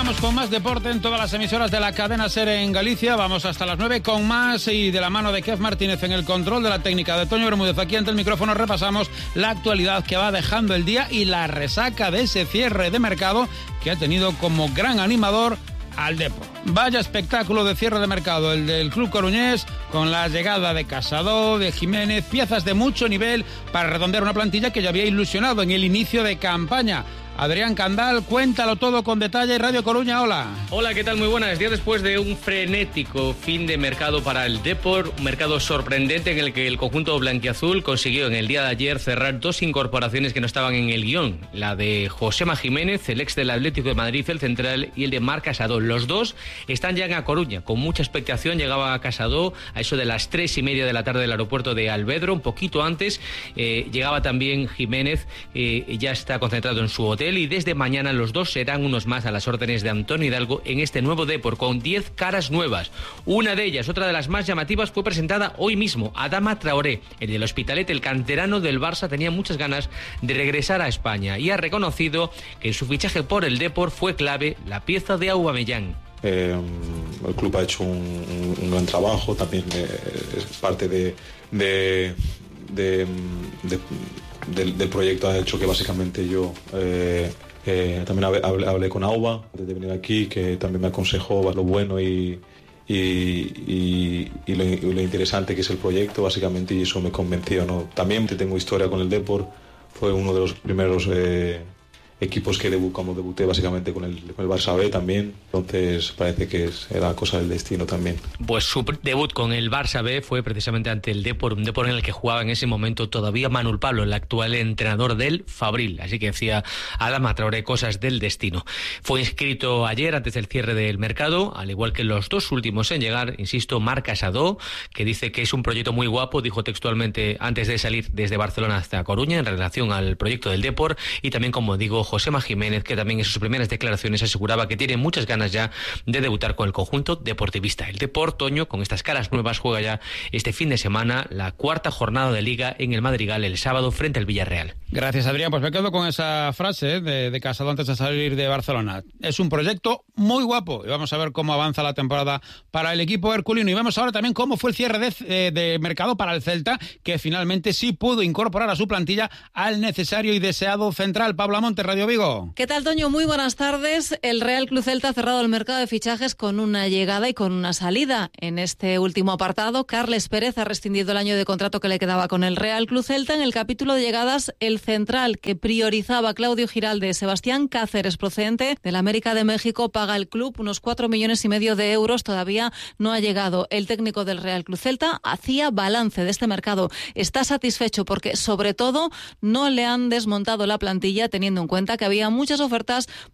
Vamos con más deporte en todas las emisoras de la cadena SER en Galicia. Vamos hasta las 9 con más y de la mano de Kev Martínez en el control de la técnica de Toño Bermúdez. Aquí ante el micrófono repasamos la actualidad que va dejando el día y la resaca de ese cierre de mercado que ha tenido como gran animador al Depor. Vaya espectáculo de cierre de mercado el del club coruñés, con la llegada de Casado, de Jiménez, piezas de mucho nivel para redondear una plantilla que ya había ilusionado en el inicio de campaña. Adrián Candal, cuéntalo todo con detalle. Radio Coruña, hola. Hola, ¿qué tal? Muy buenas. Día después de un frenético fin de mercado para el Depor, un mercado sorprendente en el que el conjunto blanquiazul consiguió en el día de ayer cerrar dos incorporaciones que no estaban en el guión. La de Josema Jiménez, el ex del Atlético de Madrid, el central, y el de Marc Casado. Los dos están ya en A Coruña, con mucha expectación. Llegaba Casado a eso de las 3:30 de la tarde del aeropuerto de Alvedro, un poquito antes. Llegaba también Jiménez, ya está concentrado en su hotel. Y desde mañana los dos serán unos más a las órdenes de Antonio Hidalgo en este nuevo Depor, con 10 caras nuevas. Una de ellas, otra de las más llamativas, fue presentada hoy mismo. Adama Traoré, el del Hospitalet, el canterano del Barça, tenía muchas ganas de regresar a España y ha reconocido que en su fichaje por el Depor fue clave la pieza de Aubameyang. El club ha hecho un gran trabajo, también es parte del proyecto. Ha hecho que básicamente yo también hablé con Auba antes de venir aquí, que también me aconsejó lo bueno y lo interesante que es el proyecto, básicamente, y eso me convenció, ¿no? También tengo historia con el Depor, fue uno de los primeros equipos que como debuté básicamente con el Barça B también, entonces parece que era cosa del destino también. Pues su debut con el Barça B fue precisamente ante el Depor, un Depor en el que jugaba en ese momento todavía Manuel Pablo, el actual entrenador del Fabril, así que decía Adama Traoré, cosas del destino. Fue inscrito ayer antes del cierre del mercado, al igual que los dos últimos en llegar, insisto, Marc Casado, que dice que es un proyecto muy guapo, dijo textualmente antes de salir desde Barcelona hasta Coruña en relación al proyecto del Depor, y también, como digo, Josema Jiménez, que también en sus primeras declaraciones aseguraba que tiene muchas ganas ya de debutar con el conjunto deportivista. El Depor, Toño, con estas caras nuevas, juega ya este fin de semana la cuarta jornada de Liga en el Madrigal el sábado frente al Villarreal. Gracias, Adrián. Pues me quedo con esa frase de Casado antes de salir de Barcelona. Es un proyecto muy guapo y vamos a ver cómo avanza la temporada para el equipo herculino. Y vemos ahora también cómo fue el cierre de mercado para el Celta, que finalmente sí pudo incorporar a su plantilla al necesario y deseado central. Pablo Amonte, Radio Vigo. ¿Qué tal, Toño? Muy buenas tardes. El Real Club Celta ha cerrado el mercado de fichajes con una llegada y con una salida. En este último apartado, Carles Pérez ha rescindido el año de contrato que le quedaba con el Real Club Celta. En el capítulo de llegadas, el central que priorizaba Claudio Giralde, Sebastián Cáceres, procedente del América de México, paga al club unos 4,5 millones de euros. Todavía no ha llegado. El técnico del Real Club Celta hacía balance de este mercado. Está satisfecho porque, sobre todo, no le han desmontado la plantilla, teniendo en cuenta que había muchas ofertas